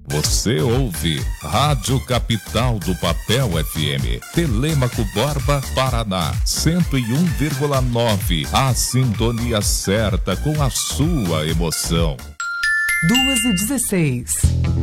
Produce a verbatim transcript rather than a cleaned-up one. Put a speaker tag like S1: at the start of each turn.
S1: Você ouve Rádio Capital do Papel F M, Telêmaco Borba, Paraná, cento e um vírgula nove. A sintonia certa com a sua emoção.
S2: duas e dezesseis.